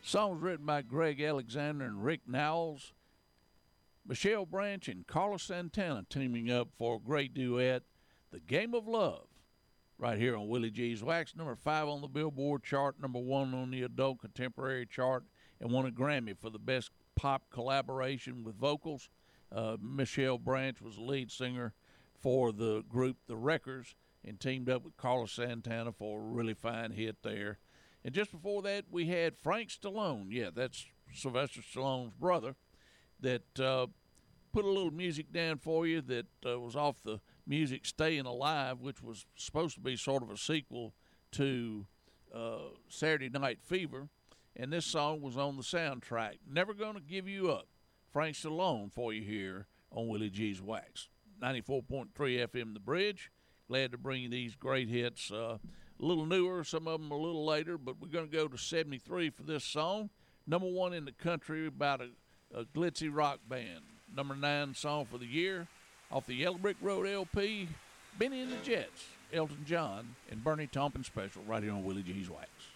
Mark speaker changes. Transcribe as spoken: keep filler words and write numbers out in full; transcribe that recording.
Speaker 1: Songs written by Greg Alexander and Rick Nowles. Michelle Branch and Carlos Santana teaming up for a great duet, The Game of Love, right here on Willie G's Wax. Number five on the Billboard chart, number one on the Adult Contemporary chart, and won a Grammy for the best pop collaboration with vocals. Uh, Michelle Branch was the lead singer for the group The Wreckers and teamed up with Carlos Santana for a really fine hit there. And just before that, we had Frank Stallone. Yeah, that's Sylvester Stallone's brother, that uh, put a little music down for you that uh, was off the music Staying Alive, which was supposed to be sort of a sequel to uh, Saturday Night Fever. And this song was on the soundtrack. Never Gonna Give You Up. Frank Stallone for you here on Willie G's Wax. ninety-four point three F M The Bridge. Glad to bring you these great hits. Uh, a little newer, some of them a little later, but we're going to go to seventy-three for this song. Number one in the country about a, a glitzy rock band. Number nine song for the year off the Yellow Brick Road L P, Benny and the Jets, Elton John, and Bernie Taupin special right here on Willie G's Wax.